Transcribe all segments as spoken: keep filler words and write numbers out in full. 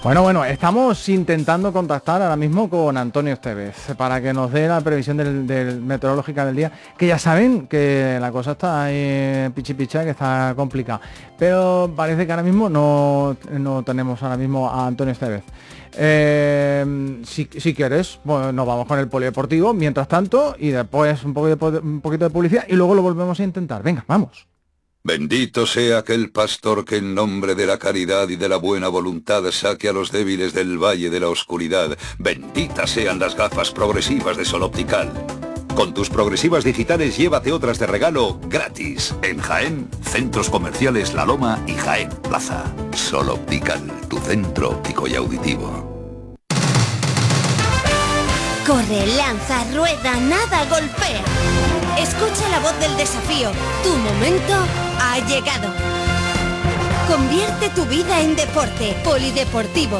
Bueno, bueno, estamos intentando contactar ahora mismo con Antonio Estevez para que nos dé la previsión del, del meteorológica del día, que ya saben que la cosa está ahí pichi picha, que está complicada, pero parece que ahora mismo no, no tenemos ahora mismo a Antonio Estevez. Eh, si, si quieres, pues nos vamos con el polideportivo mientras tanto y después un, poco de, un poquito de publicidad y luego lo volvemos a intentar. Venga, vamos. Bendito sea aquel pastor que en nombre de la caridad y de la buena voluntad saque a los débiles del valle de la oscuridad. Benditas sean las gafas progresivas de Sol Optical. Con tus progresivas digitales llévate otras de regalo gratis. En Jaén, centros comerciales La Loma y Jaén Plaza. Sol Optical, tu centro óptico y auditivo. Corre, lanza, rueda, nada, golpea. Escucha la voz del desafío. Tu momento ha llegado. Convierte tu vida en deporte. Polideportivo.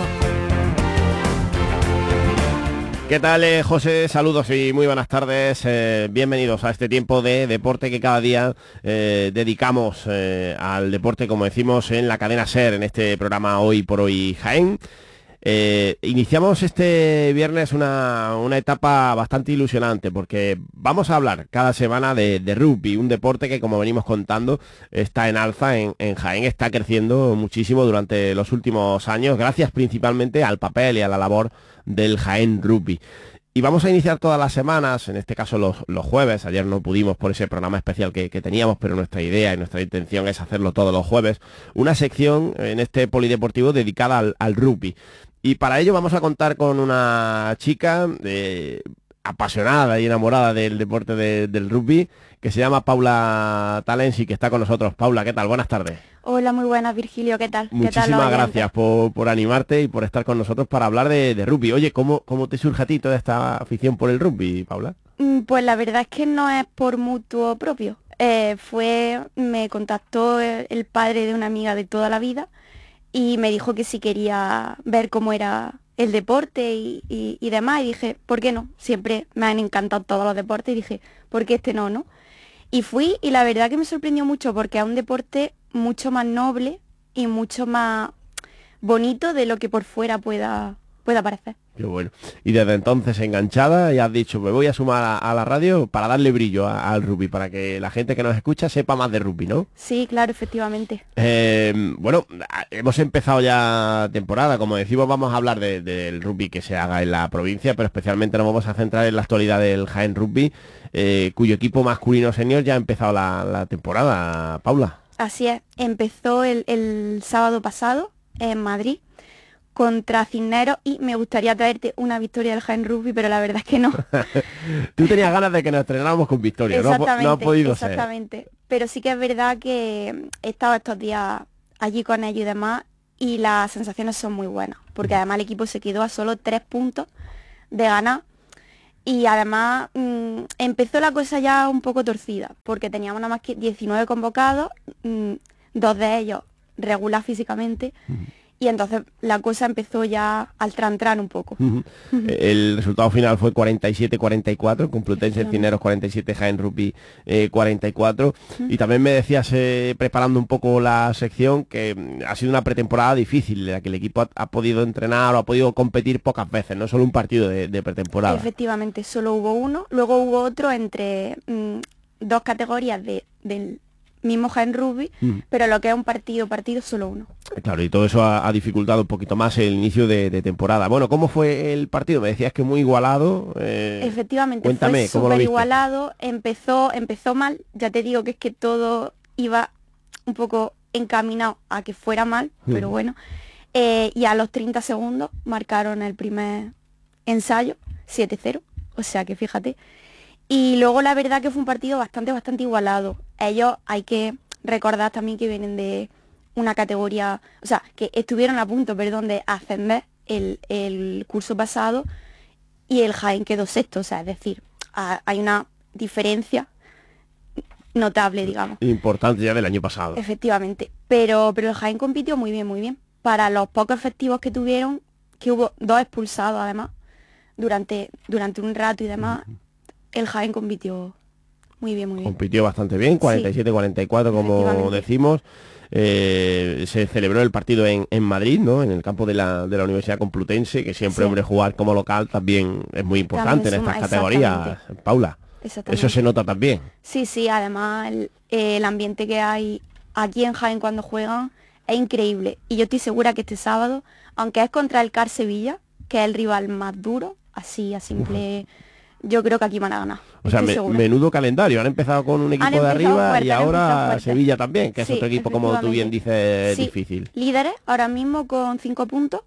¿Qué tal, eh, José? Saludos y muy buenas tardes. Eh, bienvenidos a este tiempo de deporte que cada día eh, dedicamos eh, al deporte, como decimos, en la cadena SER, en este programa Hoy por Hoy Jaén. Eh, iniciamos este viernes una, una etapa bastante ilusionante porque vamos a hablar cada semana de, de rugby, un deporte que, como venimos contando, está en alza en, en Jaén, está creciendo muchísimo durante los últimos años, gracias principalmente al papel y a la labor del Jaén Rugby. Y vamos a iniciar todas las semanas, en este caso los, los jueves. Ayer no pudimos por ese programa especial que, que teníamos, pero nuestra idea y nuestra intención es hacerlo todos los jueves, una sección en este polideportivo dedicada al, al rugby. Y para ello vamos a contar con una chica eh, apasionada y enamorada del deporte de, del rugby, que se llama Paula Talensi, que está con nosotros. Paula, ¿qué tal? Buenas tardes. Hola, muy buenas, Virgilio, ¿qué tal? Muchísimas ¿Qué tal, gracias por, por animarte y por estar con nosotros para hablar de, de rugby. Oye, ¿cómo, ¿cómo te surge a ti toda esta afición por el rugby, Paula? Pues la verdad es que no es por mutuo propio. Eh, fue, me contactó el padre de una amiga de toda la vida y me dijo que si quería ver cómo era el deporte y, y, y demás, y dije, ¿por qué no? Siempre me han encantado todos los deportes y dije, ¿por qué este no, no? Y fui y la verdad que me sorprendió mucho porque es un deporte mucho más noble y mucho más bonito de lo que por fuera pueda, pueda parecer. Qué bueno. Y desde entonces enganchada y has dicho, me voy a sumar a, a la radio para darle brillo a, al rugby, para que la gente que nos escucha sepa más de rugby, ¿no? Sí, claro, efectivamente. Eh, bueno, hemos empezado ya temporada, como decimos, vamos a hablar de, del rugby que se haga en la provincia, pero especialmente nos vamos a centrar en la actualidad del Jaén Rugby, eh, cuyo equipo masculino senior ya ha empezado la, la temporada, Paula. Así es, empezó el, el sábado pasado en Madrid contra Cisneros y me gustaría traerte una victoria del Jaén Rugby, pero la verdad es que no. Tú tenías ganas de que nos estrenáramos con victoria, no, no ha podido ser. Exactamente, pero sí que es verdad que he estado estos días allí con ellos y demás y las sensaciones son muy buenas, porque además el equipo se quedó a solo tres puntos de ganar y además mmm, empezó la cosa ya un poco torcida, porque teníamos nada más que diecinueve convocados, mmm, dos de ellos regular físicamente, uh-huh. Y entonces la cosa empezó ya al tran-tran un poco. Uh-huh. Uh-huh. El resultado final fue cuarenta y siete cuarenta y cuatro, Complutense Cisneros cuarenta y siete, Jaén Rugby eh, cuarenta y cuatro. Uh-huh. Y también me decías, eh, preparando un poco la sección, que ha sido una pretemporada difícil, en la que el equipo ha, ha podido entrenar o ha podido competir pocas veces, no solo un partido de, de pretemporada. Efectivamente, solo hubo uno, luego hubo otro entre mmm, dos categorías de, del mismo Jaén Rugby, mm. pero lo que es un partido, partido solo uno. Claro, y todo eso ha, ha dificultado un poquito más el inicio de, de temporada. Bueno, ¿cómo fue el partido? Me decías que muy igualado. Eh, Efectivamente, cuéntame, fue súper igualado, empezó, empezó mal, ya te digo que es que todo iba un poco encaminado a que fuera mal, mm. pero bueno, eh, y a los treinta segundos marcaron el primer ensayo, siete cero, o sea que fíjate. Y luego la verdad que fue un partido bastante, bastante igualado. Ellos hay que recordar también que vienen de una categoría, o sea, que estuvieron a punto, perdón, de ascender el, el curso pasado y el Jaén quedó sexto, o sea, es decir, a, hay una diferencia notable, digamos. Importante ya del año pasado. Efectivamente, pero, pero el Jaén compitió muy bien, muy bien. Para los pocos efectivos que tuvieron, que hubo dos expulsados además, durante, durante un rato y demás, uh-huh. El Jaén compitió muy bien, muy bien. Compitió bastante bien, cuarenta y siete cuarenta y cuatro como decimos. Eh, se celebró el partido en, en Madrid, ¿no? En el campo de la, de la Universidad Complutense, que siempre, sí. hombre, jugar como local también es muy importante en estas categorías, Paula. Eso se nota también. Sí, sí, además el, el ambiente que hay aquí en Jaén cuando juegan es increíble. Y yo estoy segura que este sábado, aunque es contra el C A R Sevilla, que es el rival más duro, así a simple... Uf. Yo creo que aquí van a ganar. O sea, me, menudo calendario. Han empezado con un equipo de arriba fuerte, y ahora Sevilla también, que sí, es otro equipo, como tú bien dices, sí, difícil. Líderes ahora mismo con cinco puntos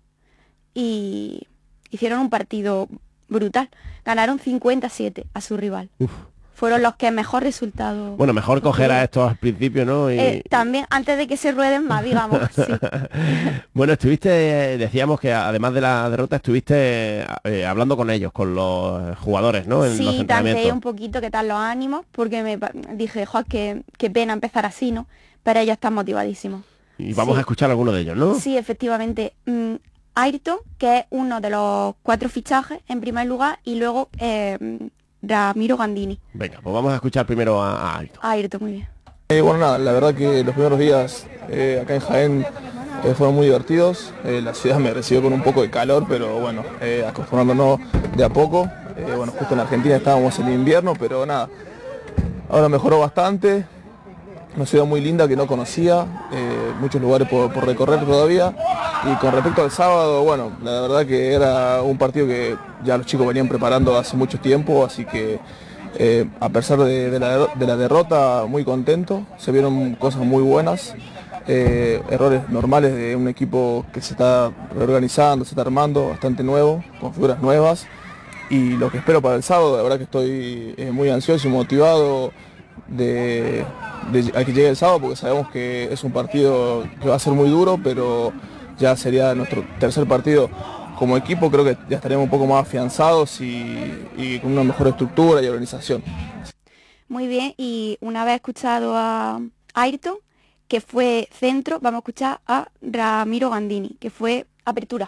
y hicieron un partido brutal. Ganaron cincuenta a siete a su rival. Uf. Fueron los que mejor resultado. Bueno, mejor coger a estos al principio, ¿no? Y... Eh, también, antes de que se rueden más, digamos. Sí. Bueno, estuviste, decíamos que además de la derrota, estuviste eh, hablando con ellos, con los jugadores, ¿no? En sí, los entrenamientos. tanteé un poquito qué tal los ánimos, porque me dije, joder, qué, qué pena empezar así, ¿no? Pero ellos están motivadísimos. Y vamos sí. a escuchar alguno de ellos, ¿no? Sí, efectivamente. Mm, Ayrton, que es uno de los cuatro fichajes, en primer lugar, y luego... Eh, Ramiro Gandini. Venga, pues vamos a escuchar primero a, a Ayrton. A Ayrton, muy bien. Eh, bueno, nada, la verdad que los primeros días eh, acá en Jaén eh, fueron muy divertidos. Eh, la ciudad me recibió con un poco de calor, pero bueno, eh, acostumbrándonos de a poco. Eh, bueno, justo en Argentina estábamos en invierno, pero nada, ahora mejoró bastante. Una ciudad muy linda que no conocía, eh, muchos lugares por, por recorrer todavía. Y con respecto al sábado, bueno, la verdad que era un partido que ya los chicos venían preparando hace mucho tiempo, así que eh, a pesar de, de, la, de la derrota, muy contento. Se vieron cosas muy buenas, eh, errores normales de un equipo que se está reorganizando, se está armando, bastante nuevo, con figuras nuevas. Y lo que espero para el sábado, la verdad que estoy eh, muy ansioso y motivado de, de a que llegue el sábado, porque sabemos que es un partido que va a ser muy duro, pero ya sería nuestro tercer partido como equipo. Creo que ya estaríamos un poco más afianzados y, y con una mejor estructura y organización. Muy bien, y una vez escuchado a Ayrton, que fue centro, vamos a escuchar a Ramiro Gandini, que fue apertura.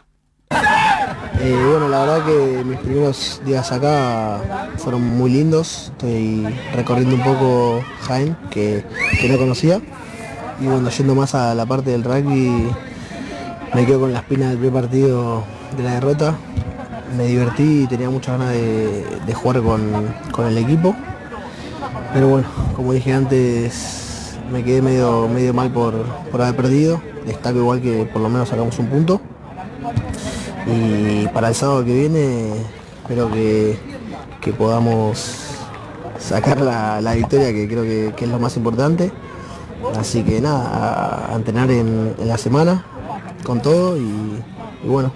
Eh, bueno, la verdad que mis primeros días acá fueron muy lindos. Estoy recorriendo un poco Jaén, que, que no conocía. Y bueno, yendo más a la parte del rugby, me quedo con la espina del primer partido de la derrota. Me divertí y tenía muchas ganas de, de jugar con, con el equipo. Pero bueno, como dije antes, me quedé medio, medio mal por, por haber perdido. Destaco igual que por lo menos sacamos un punto. Y para el sábado que viene espero que, que podamos sacar la, la victoria, que creo que, que es lo más importante. Así que nada, a, a entrenar en, en la semana con todo y, y bueno.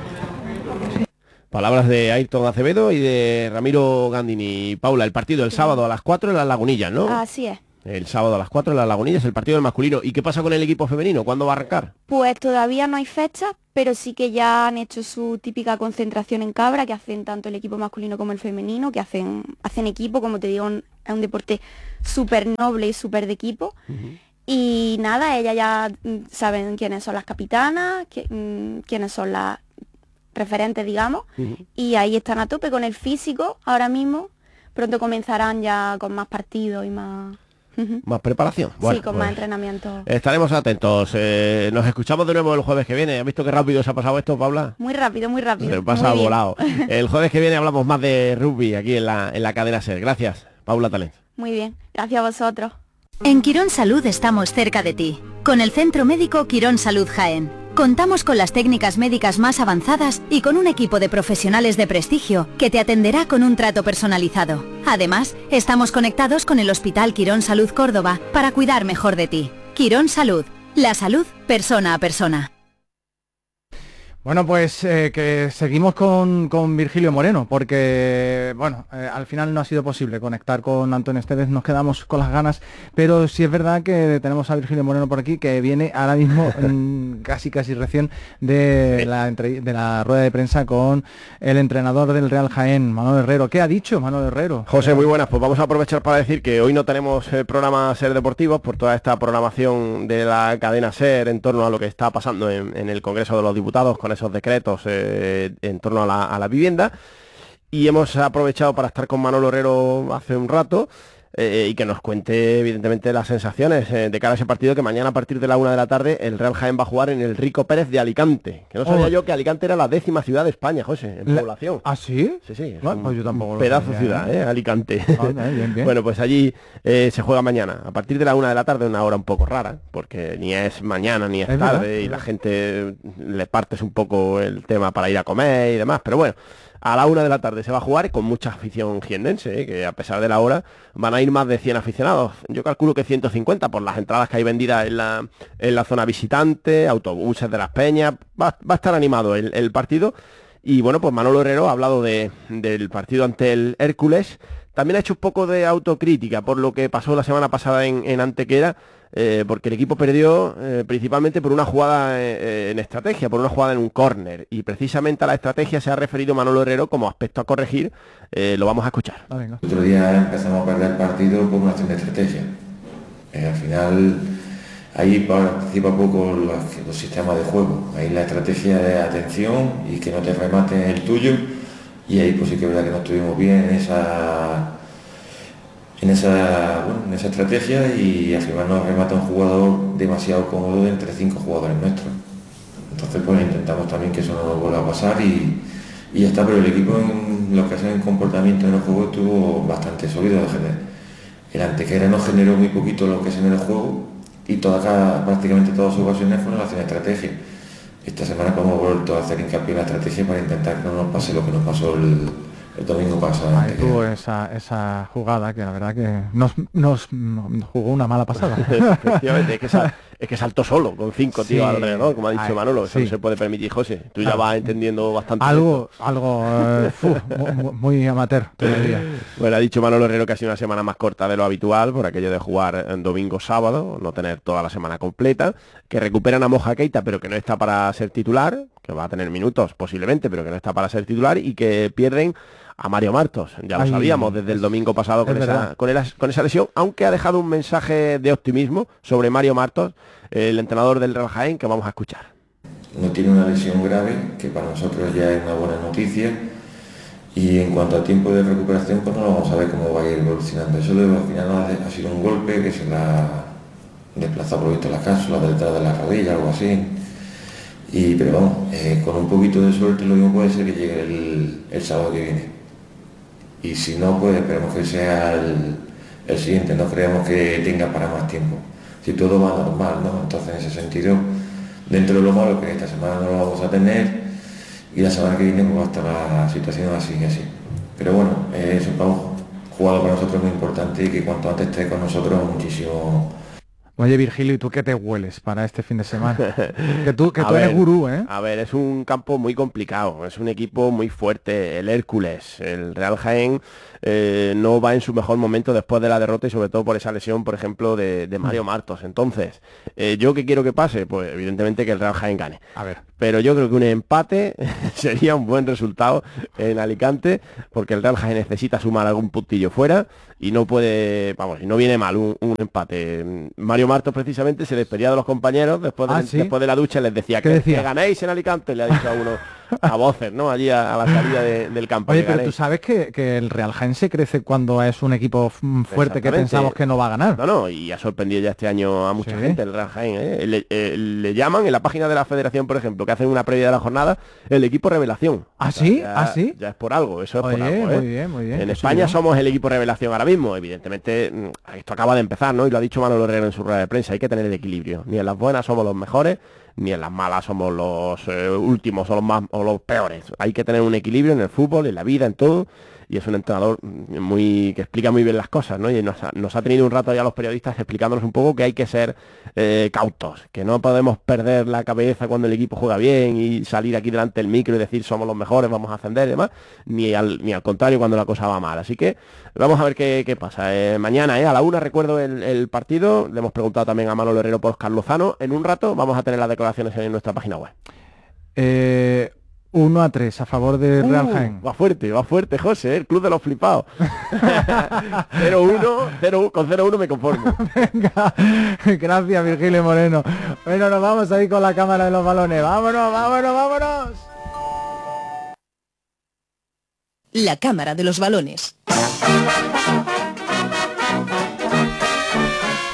Palabras de Ayrton Acevedo y de Ramiro Gandini. Paula, el partido el sábado a las cuatro en las Lagunillas, ¿no? Así es. El sábado a las cuatro en las Lagunillas, el partido del masculino. ¿Y qué pasa con el equipo femenino? ¿Cuándo va a arrancar? Pues todavía no hay fecha, pero sí que ya han hecho su típica concentración en Cabra, que hacen tanto el equipo masculino como el femenino, que hacen, hacen equipo, como te digo, es un deporte súper noble y súper de equipo. Uh-huh. Y nada, ellas ya saben quiénes son las capitanas, qui- quiénes son las referentes, digamos, uh-huh. Y ahí están a tope con el físico ahora mismo. Pronto comenzarán ya con más partidos y más... Uh-huh. Más preparación. Bueno, sí, con pues, más entrenamiento. Estaremos atentos. Eh, nos escuchamos de nuevo el jueves que viene. ¿Has visto qué rápido se ha pasado esto, Paula? Muy rápido, muy rápido. Se pasa muy volado. El jueves que viene hablamos más de rugby aquí en la, en la cadena SER. Gracias, Paula Talent. Muy bien, gracias a vosotros. En Quirón Salud estamos cerca de ti, con el Centro Médico Quirón Salud Jaén. Contamos con las técnicas médicas más avanzadas y con un equipo de profesionales de prestigio que te atenderá con un trato personalizado. Además, estamos conectados con el Hospital Quirón Salud Córdoba para cuidar mejor de ti. Quirón Salud, la salud persona a persona. Bueno, pues eh, que seguimos con, con Virgilio Moreno, porque, bueno, eh, al final no ha sido posible conectar con Antonio Esteves, nos quedamos con las ganas, pero sí es verdad que tenemos a Virgilio Moreno por aquí, que viene ahora mismo mm, casi casi recién de la, entre, de la rueda de prensa con el entrenador del Real Jaén, Manolo Herrero. ¿Qué ha dicho Manolo Herrero? José, muy buenas, pues vamos a aprovechar para decir que hoy no tenemos eh, programa SER Deportivos por toda esta programación de la cadena SER en torno a lo que está pasando en, en el Congreso de los Diputados con esos decretos eh, en torno a la, a la vivienda, y hemos aprovechado para estar con Manolo Herrero hace un rato eh, y que nos cuente evidentemente las sensaciones eh, de cara a ese partido, que mañana a partir de la una de la tarde el Real Jaén va a jugar en el Rico Pérez de Alicante, que no sabía oh. yo que Alicante era la décima ciudad de España, José, en Le... población. ¿Ah, sí? Sí, sí, bueno, pues yo tampoco pedazo lo ciudad, ¿eh? Alicante. Oh, bien, bien. Bueno, pues allí eh, se juega mañana, a partir de la una de la tarde, una hora un poco rara, porque ni es mañana ni es, es tarde, verdad, y la gente le partes un poco el tema para ir a comer y demás, pero bueno, a la una de la tarde se va a jugar con mucha afición jiennense, ¿eh? Que a pesar de la hora van a ir más de cien aficionados. Yo calculo que ciento cincuenta por las entradas que hay vendidas en la, en la zona visitante, autobuses de las Peñas. Va, va a estar animado el, el partido. Y bueno, pues Manolo Herrero ha hablado de, del partido ante el Hércules. También ha hecho un poco de autocrítica por lo que pasó la semana pasada en, en Antequera, eh, porque el equipo perdió eh, principalmente por una jugada eh, en estrategia, por una jugada en un córner, y precisamente a la estrategia se ha referido Manolo Herrero como aspecto a corregir. Eh, lo vamos a escuchar. Ah, el otro día empezamos a perder el partido por una acción de estrategia. Eh, al final ahí participa poco los, los sistemas de juego, ahí la estrategia de atención y que no te rematen el tuyo, y ahí pues sí que es verdad que no estuvimos bien en esa en esa, bueno, en esa estrategia, y al final nos remata un jugador demasiado cómodo de entre cinco jugadores nuestros. Entonces pues intentamos también que eso no nos vuelva a pasar y, y ya está, pero el equipo en lo que hace en comportamiento en el juego estuvo bastante sólido. El Antequera nos generó muy poquito lo que es en el juego, y toda, prácticamente todas sus ocasiones fueron hacia la estrategia. Esta semana pues, hemos vuelto a hacer hincapié en la estrategia para intentar que no nos pase lo que nos pasó el El domingo pasado. Ahí tuvo esa, esa jugada que la verdad que nos, nos, nos jugó una mala pasada. Efectivamente, es que, sal, es que saltó solo, con cinco tíos sí, alrededor, como ha dicho Ay, Manolo, eso sí. no se puede permitir, José. Tú claro. ya vas entendiendo bastante. Algo, algo eh, uf, muy, muy amateur todavía. Bueno, ha dicho Manolo Herrero que ha sido una semana más corta de lo habitual, por aquello de jugar en domingo, sábado, no tener toda la semana completa, que recuperan a Moja Keita, pero que no está para ser titular, que va a tener minutos posiblemente, pero que no está para ser titular, y que pierden a Mario Martos, ya lo Ay, sabíamos desde el domingo pasado con esa, con, el, con esa lesión, aunque ha dejado un mensaje de optimismo sobre Mario Martos, el entrenador del Real Jaén, que vamos a escuchar. No tiene una lesión grave, que para nosotros ya es una buena noticia, y en cuanto a tiempo de recuperación, pues no vamos a ver cómo va a ir evolucionando. Eso al final ha sido un golpe que se la ha desplazado por visto la cápsula detrás de la rodilla, algo así. Y, pero vamos, eh, con un poquito de suerte lo mismo puede ser que llegue el, el sábado que viene. Y si no, pues esperemos que sea el, el siguiente, no creemos que tenga para más tiempo. Si todo va normal, ¿no? Entonces en ese sentido, dentro de lo malo que esta semana no lo vamos a tener, y la semana que viene pues va a estar la situación así y así. Pero bueno, eh, es un jugador para nosotros muy importante, y que cuanto antes esté con nosotros muchísimo. Oye, Virgilio, ¿y tú qué te hueles para este fin de semana? Que tú, que tú ver, eres gurú, ¿eh? A ver, es un campo muy complicado, es un equipo muy fuerte, el Hércules, el Real Jaén eh, no va en su mejor momento después de la derrota, y sobre todo por esa lesión, por ejemplo, de, de Mario Martos. Entonces, eh, ¿yo qué quiero que pase? Pues evidentemente que el Real Jaén gane. A ver. Pero yo creo que un empate sería un buen resultado en Alicante, porque el Real Jaén necesita sumar algún puntillo fuera, y no puede, vamos, y no viene mal un, un empate. Mario Martos precisamente se despedía de los compañeros después de, ¿Ah, sí? después de la ducha, les decía que, decía? que ganéis en Alicante, le ha dicho a uno a voces, ¿no? Allí a, a la salida de, del campo. Oye, pero tú sabes que, que el Real Jaén se crece cuando es un equipo fuerte que pensamos que no va a ganar. No, no, y ha sorprendido ya este año a mucha sí. gente el Real Jaén, ¿eh? Le, eh, le llaman en la página de la Federación, por ejemplo, que hacen una previa de la jornada, el equipo revelación. ¿Ah, o sea, sí? Ya, ¿Ah, sí? Ya es por algo, eso es Oye, por algo, ¿eh? Muy bien, muy bien. En España sí, somos el equipo revelación ahora mismo, evidentemente esto acaba de empezar, ¿no? Y lo ha dicho Manolo Herrero en su rueda de prensa, hay que tener el equilibrio. Ni en las buenas somos los mejores, ni en las malas somos los eh, últimos o los más o los peores. Hay que tener un equilibrio en el fútbol, en la vida, en todo, y es un entrenador muy que explica muy bien las cosas, ¿no? Y nos ha, nos ha tenido un rato ya los periodistas explicándonos un poco que hay que ser eh, cautos, que no podemos perder la cabeza cuando el equipo juega bien y salir aquí delante del micro y decir somos los mejores, vamos a ascender y demás, ni al, ni al contrario cuando la cosa va mal. Así que vamos a ver qué, qué pasa. Eh, mañana, eh, a la una, recuerdo el, el partido, le hemos preguntado también a Manolo Herrero por Oscar Lozano. En un rato vamos a tener las declaraciones en nuestra página web. Eh... uno a tres a favor de uh, Real Jaén. Va fuerte, va fuerte, José, el club de los flipados. cero uno, con cero uno me conformo. Venga, gracias Virgilio Moreno. Bueno, nos vamos a ir con la cámara de los balones. Vámonos, vámonos, vámonos. La cámara de los balones.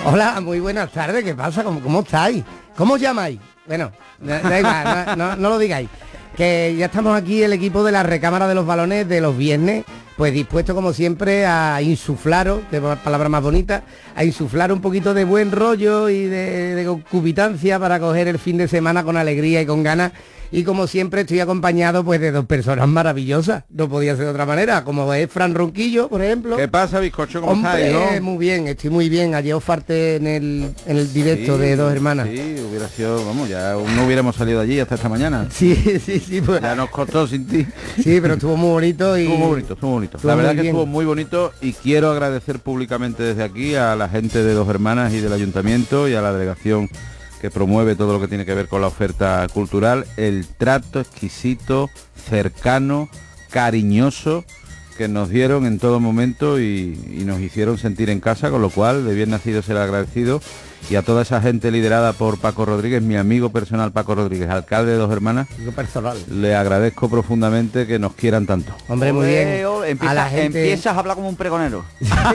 Hola, muy buenas tardes, ¿qué pasa? ¿Cómo, cómo estáis? ¿Cómo os llamáis? Bueno, da, da igual, no, no, no lo digáis. Que ya estamos aquí, el equipo de la recámara de los balones de los viernes, pues dispuesto como siempre a insuflaros, de palabras más bonitas, a insuflar un poquito de buen rollo y de, de concubitancia para coger el fin de semana con alegría y con ganas. Y como siempre estoy acompañado pues de dos personas maravillosas, no podía ser de otra manera, como es Fran Ronquillo, por ejemplo. ¿Qué pasa, bizcocho? ¿Cómo Hombre, estás, hijo? Muy bien, estoy muy bien. Ayer os falté en el, en el directo Sí, de Dos Hermanas. Sí, hubiera sido, vamos, ya no hubiéramos salido de allí hasta esta mañana. Sí, sí, sí. Pues, ya nos costó sin ti. Sí, pero estuvo muy bonito y... Estuvo muy bonito, estuvo bonito. Estuvo la verdad muy que bien. estuvo muy bonito y quiero agradecer públicamente desde aquí a la gente de Dos Hermanas y del Ayuntamiento y a la delegación que promueve todo lo que tiene que ver con la oferta cultural, el trato exquisito, cercano, cariñoso que nos dieron en todo momento y, y nos hicieron sentir en casa, con lo cual de bien nacido ser agradecido, y a toda esa gente liderada por Paco Rodríguez, mi amigo personal Paco Rodríguez, alcalde de Dos Hermanas, Amigo personal. le agradezco profundamente que nos quieran tanto. Hombre, muy bien. Empieza, A la gente- Empiezas a hablar como un pregonero.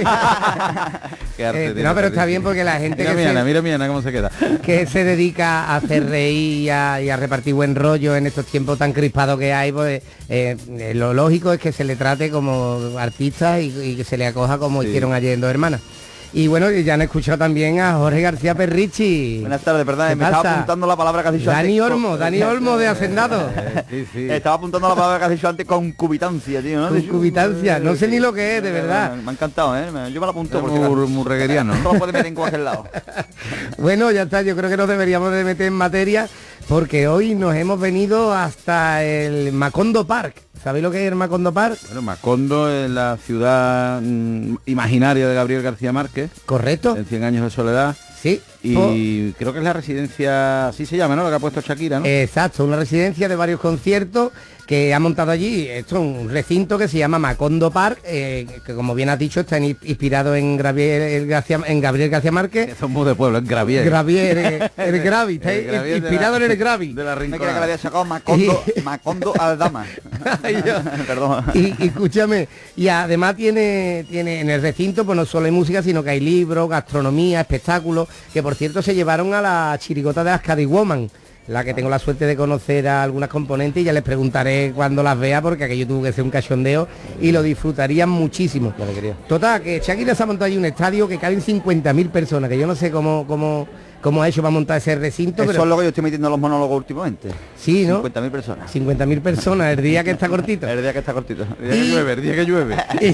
Qué arte Eh, tiene no, pero Patricio. está bien porque la gente Mira que mi se- Ana, mira mi Ana cómo se queda. que se dedica a hacer reír y a, y a repartir buen rollo en estos tiempos tan crispados que hay, pues eh, eh, lo lógico es que se le trate como artista y, y que se le acoja como Sí. hicieron ayer en Dos Hermanas. Y bueno, y ya han escuchado también a Jorge García Perrichi. Buenas tardes, ¿verdad? ¿Qué Me estaba pasa? apuntando la palabra que has dicho Dani antes. Olmo, Dani Olmo de Hacendado. Sí, sí. Estaba apuntando la palabra que has dicho antes, concubitancia, tío, ¿no? Concubitancia, no sé ni lo que es, de verdad. Me ha encantado, ¿eh? Me- Yo me la apunto Es por si muy, acaso. muy regueriano. No lo puedes meter en cualquier lado. Bueno, ya está, yo creo que nos deberíamos de meter en materia porque hoy nos hemos venido hasta el Macondo Park. ¿Sabéis lo que es el Macondo Park? Bueno, Macondo es la ciudad mm, imaginaria de Gabriel García Márquez, ¿Correcto? en cien años de soledad, Sí. y creo que es la residencia, así se llama, ¿no? Lo que ha puesto Shakira, ¿no? Exacto, una residencia de varios conciertos que ha montado allí. Esto es un recinto que se llama Macondo Park, eh, que como bien has dicho está in- inspirado en Gabriel García, en Gabriel García Márquez. Son muy de pueblo, en Gravier. Gravier, eh, el Gravi, está El Gravier de inspirado la- en el Gravi. de la Me creía que le Rinconada. había sacado Macondo, Macondo Aldama. Ay, yo. Perdón. Y, y escúchame, y además tiene, tiene en el recinto, pues no solo hay música, sino que hay libros, gastronomía, espectáculos, que por cierto se llevaron a la chirigota de Ascadi Woman, la que tengo la suerte de conocer a algunas componentes, y ya les preguntaré cuando las vea, porque aquello tuvo que ser un cachondeo y lo disfrutarían muchísimo. Total, que Shakira se ha montado allí un estadio que caben cincuenta mil personas, que yo no sé cómo, cómo, cómo ha hecho para montar ese recinto, Eso pero es lo que yo estoy metiendo en los monólogos últimamente. sí, ¿no? cincuenta mil personas. cincuenta mil personas, el día que está cortito. El día que está cortito. El día que Y- llueve, el día que llueve.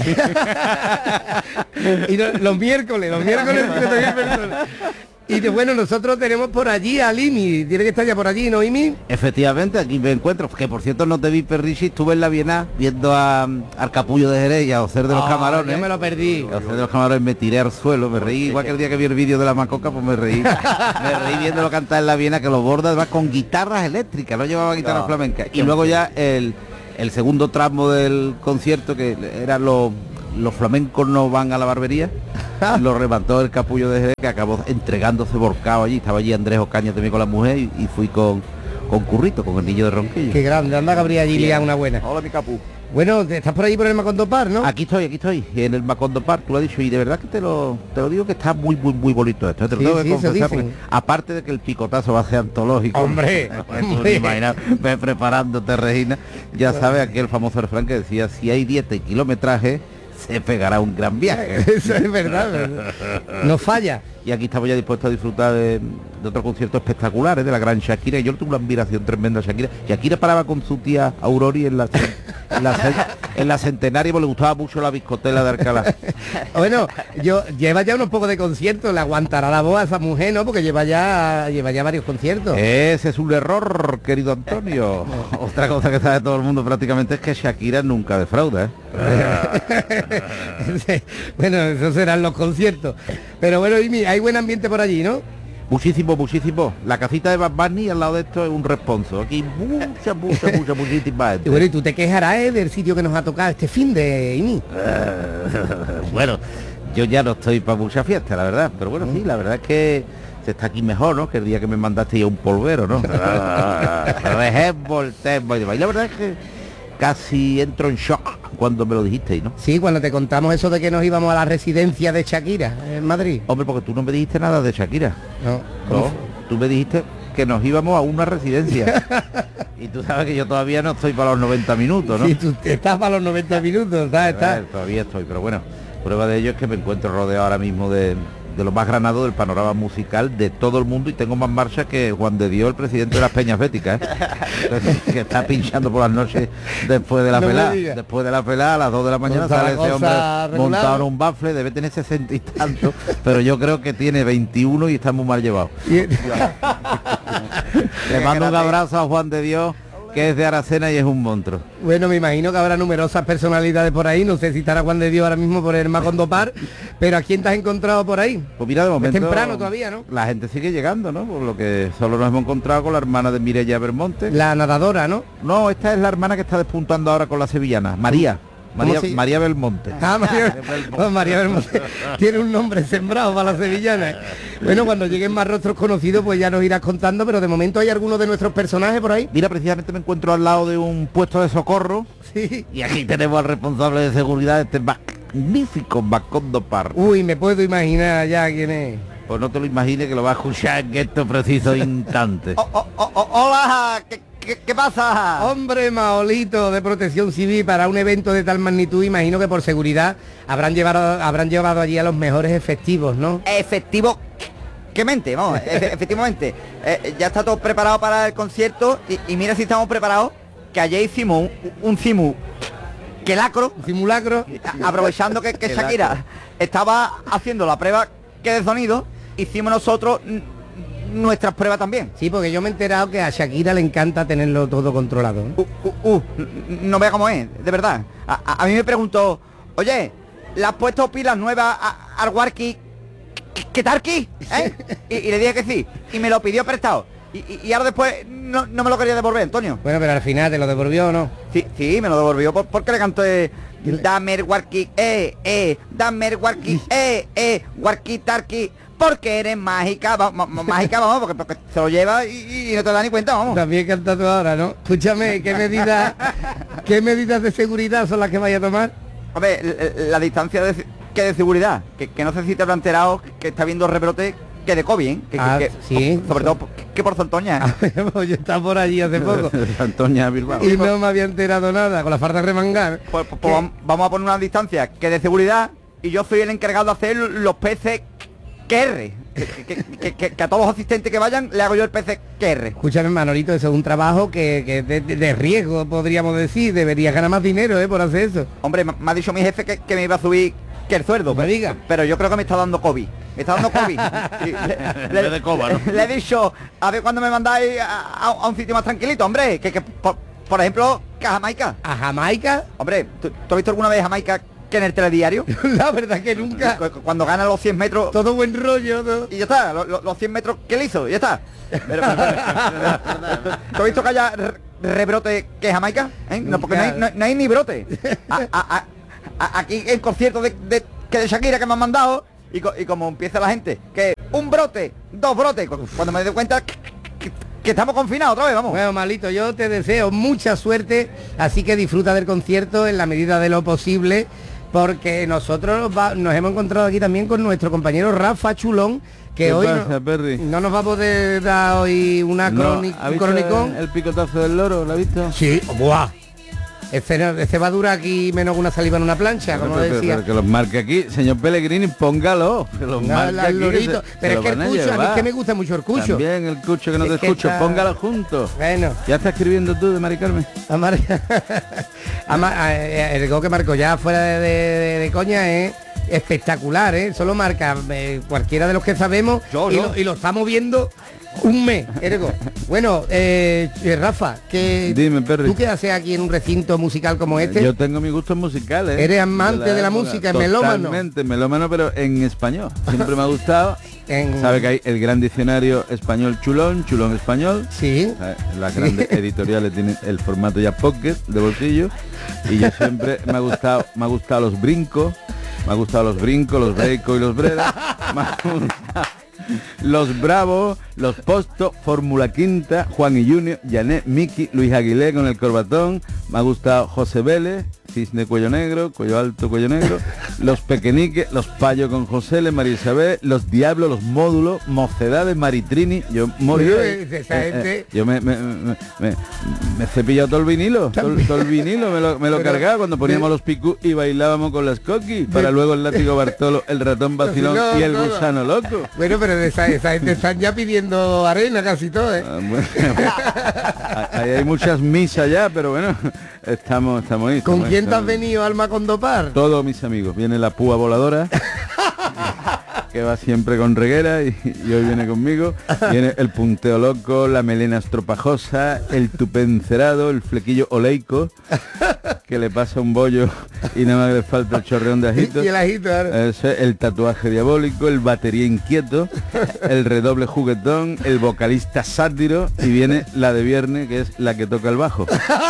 y no- los miércoles, los miércoles cincuenta mil personas. Y de, bueno, nosotros tenemos por allí a Limi, tiene que estar ya por allí, ¿no, Imi? Efectivamente, aquí me encuentro, que por cierto no te vi, Perrichi, estuve en la Bienal viendo a, al capullo de Jerez y a Ocer de los Ah, Camarones. yo me lo perdí. A Ocer de los Camarones me tiré al suelo, me reí, igual que el día que vi el vídeo de la macoca, pues me reí. Me reí viéndolo cantar en la Bienal, que los borda además con guitarras eléctricas, no llevaba guitarras No, flamencas. qué Y luego emoción. ya el, el segundo tramo del concierto, que eran los, los flamencos no van a la barbería, lo remató el capullo de Jerez, que acabó entregándose volcado allí. Estaba allí Andrés Ocaña también con la mujer y, y fui con, con Currito, con el niño de Ronquillo. Qué grande, anda Gabriel allí liado una buena. Hola, mi capu. Bueno, estás por ahí por el Macondo Park, ¿no? Aquí estoy, aquí estoy, en el Macondo Park, tú lo has dicho, y de verdad que te lo, te lo digo que está muy, muy, muy bonito esto, ¿eh? Te lo Sí, tengo sí, que eso confesar, dicen. porque aparte de que el picotazo va a ser antológico. Hombre, no puedes tú ni hombre. imaginar, ve preparándote, Regina, ya sabes aquel famoso refrán que decía, si hay dieta y kilometraje, se pegará un gran viaje. Eso es verdad, verdad. No falla. Y aquí estamos ya dispuestos a disfrutar de, de otro concierto espectacular, ¿eh? De la gran Shakira. Y yo tuve una admiración tremenda a Shakira. Shakira paraba con su tía Aurori en la, en la, en la centenaria, porque le gustaba mucho la biscotela de Alcalá. Bueno, yo lleva ya unos pocos de conciertos, le aguantará la voz a esa mujer, ¿no? Porque lleva ya lleva ya varios conciertos. Ese es un error, querido Antonio. Otra cosa que sabe todo el mundo prácticamente es que Shakira nunca defrauda, ¿eh? Bueno, esos serán los conciertos. Pero bueno, Imi, hay buen ambiente por allí, ¿no? Muchísimo, muchísimo. La casita de Bad Bunny al lado de esto es un responso. Aquí mucha, mucha, mucha, muchísima gente. Y bueno, y tú te quejarás, ¿eh? Del sitio que nos ha tocado este fin de Imi. Bueno, yo ya no estoy para mucha fiesta, la verdad. Pero bueno, sí, la verdad es que se está aquí mejor, ¿no? Que el día que me mandaste ya un polvero, ¿no? Rejembo, el tempo y demás. Y la verdad es que casi entro en shock cuando me lo dijisteis, ¿no? Sí, cuando te contamos eso de que nos íbamos a la residencia de Shakira en Madrid. Hombre, porque tú no me dijiste nada de Shakira. No, No, tú me dijiste que nos íbamos a una residencia. Y tú sabes que yo todavía no estoy para los noventa minutos, ¿no? Sí, tú estás para los noventa minutos, estás, A estás. ver, todavía estoy, pero bueno, prueba de ello es que me encuentro rodeado ahora mismo de, de lo más granado del panorama musical de todo el mundo y tengo más marcha que Juan de Dios, el presidente de las Peñas Béticas, ¿eh? que está pinchando por las noches después de la No me pelada. digas. Después de la pelada, a las dos de la mañana Con sale ese hombre Zaragoza regular. montado en un bafle, debe tener sesenta y tanto, pero yo creo que tiene veintiuno y está muy mal llevado. Le mando un abrazo a Juan de Dios, que es de Aracena y es un monstruo. Bueno, me imagino que habrá numerosas personalidades por ahí, no sé si estará Juan de Dios ahora mismo por el Macondo Par, pero ¿a quién te has encontrado por ahí? Pues mira, de momento... Es temprano todavía, ¿no? La gente sigue llegando, ¿no? Por lo que solo nos hemos encontrado con la hermana de Mireia Belmonte. La nadadora, ¿no? No, esta es la hermana que está despuntando ahora con la sevillana, María. María, se- María Belmonte. Ah, María, oh, María Belmonte. Tiene un nombre sembrado para las sevillanas. Bueno, cuando lleguen más rostros conocidos, pues ya nos irás contando, pero de momento hay algunos de nuestros personajes por ahí. Mira, precisamente me encuentro al lado de un puesto de socorro. Sí. Y aquí tenemos al responsable de seguridad de este magnífico Macondo Par. Uy, me puedo imaginar ya quién es. Pues no te lo imagines que lo vas a escuchar en estos precisos instantes. Oh, oh, oh, oh, hola, ¿qué, qué, qué pasa? Hombre, Maolito de Protección Civil, para un evento de tal magnitud, imagino que por seguridad habrán llevado, habrán llevado allí a los mejores efectivos, ¿no? Efectivo, ¿qué mente? Vamos, efe- efectivamente. Eh, ya está todo preparado para el concierto y, y mira si estamos preparados, que ayer hicimos un, un cimu que lacro, Un simulacro. a- aprovechando que, que Qué Shakira lacro. estaba haciendo la prueba que de sonido, hicimos nosotros n- nuestras pruebas también. Sí, porque yo me he enterado que a Shakira le encanta tenerlo todo controlado, ¿no? Uh, uh, uh, n- no vea cómo es, de verdad. A, a- a mí me preguntó, oye, ¿le has puesto pilas nuevas a- al Warki? ¿Qué tarki? ¿Eh? Y, y le dije que sí, y me lo pidió prestado. Y, y- y ahora después no, no me lo quería devolver, Antonio. Bueno, pero al final te lo devolvió o no. Sí, sí, me lo devolvió por- porque le canté dame el Warki, eh, eh, dame el Warki, eh, eh, Warki tarki, porque eres mágica, va- ma- ma- mágica, vamos, porque, porque se lo lleva y, y no te da ni cuenta, vamos. También canta tú ahora, ¿no? Escúchame, ¿qué medidas, qué medidas de seguridad son las que vaya a tomar? Hombre, l- l- la distancia de, que de seguridad, que, que no sé si te habrán enterado que está viendo rebrote que de COVID, ¿eh? Que, que- Ah, que- sí. sobre todo que, que por Santoña. Pues yo estaba por allí hace poco Antonia Bilbao. y no me había enterado nada, con la falta de remangar. Pues, pues, pues vam- vamos a poner una distancia que de seguridad y yo soy el encargado de hacer los P C Q R. Que, que- que- que- que a todos los asistentes que vayan le hago yo el P C Q R. Escúchame, Manolito, eso es un trabajo que, que de, de- de riesgo, podríamos decir. Deberías ganar más dinero, ¿eh? Por hacer eso. Hombre, me me ha dicho mi jefe que, que me iba a subir que el sueldo. No me pero, diga. pero yo creo que me está dando COVID. Me está dando COVID. Y le, vez de coba, ¿no? le he dicho, a ver cuándo me mandáis a, a- a un sitio más tranquilito, hombre. Que, que por, por ejemplo, que a Jamaica. ¿A Jamaica? Hombre, ¿tú, tú has visto alguna vez Jamaica que en el telediario? La verdad que nunca. Cu- Cuando gana los cien metros Todo buen rollo, todo. y ya está, lo- lo- los cien metros que le hizo, ya está. Pero, pero, pero, ¿tú has visto que haya re- rebrote que es Jamaica? ¿Eh? No, porque no hay, no- no hay ni brote. A- a- a- a- aquí en concierto de, de- que de Shakira que me han mandado y, co- y como empieza la gente, que un brote, dos brotes, cu- cuando me doy cuenta que, que- que estamos confinados otra vez, vamos. Bueno, Malito, yo te deseo mucha suerte, así que disfruta del concierto en la medida de lo posible, porque nosotros va- nos hemos encontrado aquí también con nuestro compañero Rafa Chulón, que ¿Qué hoy pasa, no, Perry? no nos va a poder dar hoy una No, croni- ¿ha un visto cronicón. el, el picotazo del loro? ¿Lo ha visto? Sí, buah. Este, no- este va a durar aquí menos que una saliva en una plancha, como Pero- pero- decía. pero que los marque aquí, señor Pellegrini, póngalo. Que los Ponga marque el aquí, que lorito. se- se Pero es lo que el van a cucho, a mí es llevar. que me gusta mucho el cucho. También el cucho que no Es te que escucho, está- póngalo juntos. Bueno. Ya está escribiendo tú de Mari Carmen. A Mar- a Ma- a- a- el gol que marcó ya fuera de, de- de coña es espectacular, ¿eh? Solo marca eh, cualquiera de los que sabemos Yo, y, yo. Lo, y lo estamos viendo un mes, Ergo. Bueno, eh, eh, Rafa, que Dime, Perry. ¿tú qué haces aquí en un recinto musical como este? Yo tengo mis gustos musicales. Eres amante de la época. música, melómano. Totalmente, melómano, pero en español. Siempre me ha gustado. En- Sabe que hay el gran diccionario español Chulón, Chulón español. Sí. Eh, Las grandes editoriales tienen el formato ya pocket de bolsillo. Y yo siempre me ha gustado, me ha gustado los brincos, me ha gustado los brincos, los breicos y los bredas. Me ha gustado los Bravos, los Postos, Fórmula Quinta, Juan y Junior, Janet, Miki, Luis Aguilé con el corbatón. Me ha gustado José Vélez, cisne cuello negro, cuello alto, cuello negro, los pequeñiques, los payos con José, Le María Isabel, los diablos, los módulos, mocedades, Maritrini, yo morí. Eh, esa gente... eh, yo me, me, me, me, me he cepillado todo el vinilo, todo, todo el vinilo, me lo, me lo Pero, cargaba cuando poníamos de... los picú y bailábamos con las coquis, para luego el látigo Bartolo, el ratón vacilón no, y el todo. Gusano loco. Bueno, pero de esa, esa gente están ya pidiendo arena casi todo, ¿eh? Ah, bueno, hay, hay muchas misas ya, pero bueno, estamos, estamos ahí. ¿Con estamos quién ahí, te has venido, Alma Condopar? Todos mis amigos. Viene la púa voladora, que va siempre con reguera y, y hoy viene conmigo. Viene el punteo loco, la melena estropajosa, el tupé encerado, el flequillo oleico, que le pasa un bollo y nada más le falta el chorreón de ajito. Y el ajito, ¿eh? Ese, el tatuaje diabólico, el batería inquieto, el redoble juguetón, el vocalista sátiro y viene la de viernes, que es la que toca el bajo.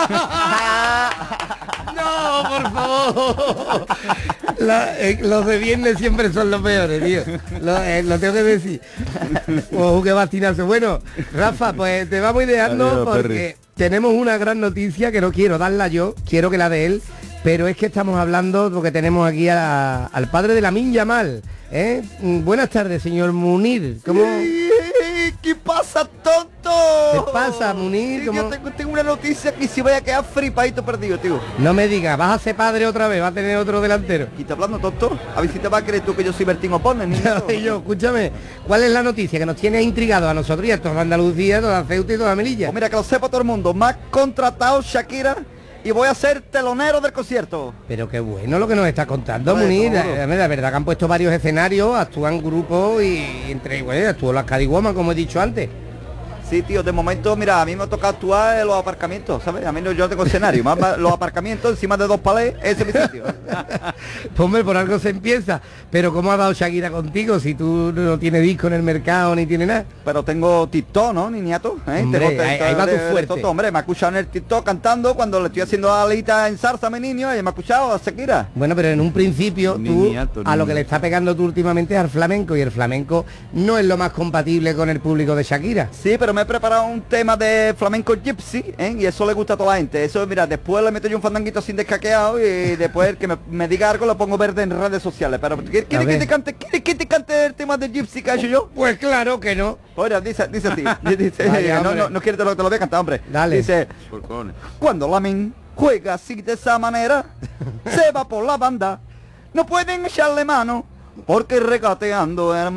No, por favor. La, eh, los de viernes siempre son los peores, tío. Lo, eh, lo tengo que decir. Oh, qué bastinazo. Bueno, Rafa, pues te vamos ideando. Adiós, porque Perry. Tenemos una gran noticia que no quiero darla yo, quiero que la dé él, pero es que estamos hablando porque tenemos aquí a, al padre de Lamine Yamal. ¿eh? Buenas tardes, señor Munir. ¿Cómo? ¿Qué pasa, tonto? ¿Qué pasa, Munir? Sí, yo tengo, tengo una noticia que si vaya a quedar fripadito perdido, tío. No me digas, vas a ser padre otra vez, vas a tener otro delantero. ¿Y está hablando, tonto? A ver si te va a creer tú que yo soy Bertín Opone, ni yo, yo, escúchame, ¿cuál es la noticia que nos tiene intrigado a nosotros y a toda Andalucía, toda Ceuta y toda Melilla? Pues mira, que lo sepa todo el mundo, me ha contratado Shakira y voy a ser telonero del concierto. Pero qué bueno lo que nos está contando, Munir. La, la verdad que han puesto varios escenarios, actúan grupos y entre, bueno, actúa las Cadiguamas, como he dicho antes. Sí, tío, de momento, mira, a mí me toca actuar en los aparcamientos, ¿sabes? A mí no, yo no tengo escenario, más, más los aparcamientos encima de dos palés, ese es mi sitio. Pues hombre, por algo se empieza. Pero ¿cómo ha dado Shakira contigo si tú no tienes disco en el mercado ni tienes nada? Pero tengo TikTok, ¿no, niñato? ¿Eh? Hombre, tengo ahí, ahí va tu fuerte. Todo, hombre, me ha escuchado en el TikTok cantando cuando le estoy haciendo alita en salsa a mi niño y me ha escuchado a Shakira. Bueno, pero en un principio ni tú niñato, a ni lo que le está pegando tú últimamente es al flamenco y el flamenco no es lo más compatible con el público de Shakira. Sí, pero me he preparado un tema de flamenco gypsy, ¿eh? Y eso le gusta a toda la gente. Eso, mira, después le meto yo un fandanguito sin descaqueado y después el que me, me diga algo lo pongo verde en redes sociales. Pero ¿quiere que te cante, quiere que te cante el tema de gypsy que he hecho yo? Pues claro que no. Oye, dice, dice así, dice, Vaya, no, no, no quiere te lo, te lo voy a cantar, hombre. Dale. Dice, cuando Lamine juega así de esa manera, se va por la banda, no pueden echarle mano, porque regateando el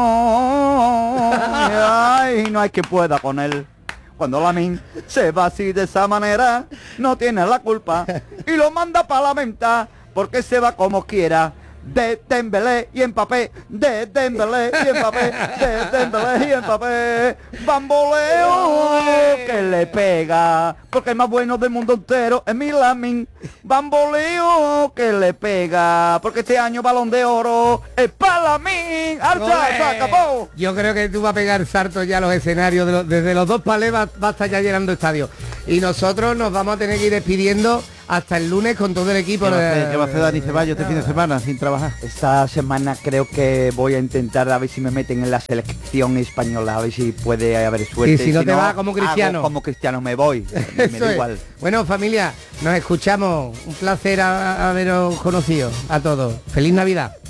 meón, ay, no hay que pueda con él. Cuando Lamine se va así de esa manera, no tiene la culpa y lo manda para la venta, porque se va como quiera. De Dembélé y Mbappé, de Dembélé y Mbappé, de Dembélé y Mbappé, bamboleo que le pega, porque el más bueno del mundo entero es mi Lamine, bamboleo que le pega, porque este año Balón de Oro es para Lamine. ¡Alza, acabó! Yo creo que tú vas a pegar saltos ya a los escenarios, de los, desde los dos palés va, va a estar ya llenando estadios. Y nosotros nos vamos a tener que ir despidiendo hasta el lunes con todo el equipo. ¿Qué va a hacer, de... ¿qué va a hacer Dani Ceballos este fin de semana sin trabajar? Esta semana creo que voy a intentar a ver si me meten en la selección española, a ver si puede haber suerte. Y si no si te no, va como Cristiano. Como Cristiano me voy. me, me da igual. Bueno, familia, nos escuchamos. Un placer haberos conocido a todos. Feliz Navidad.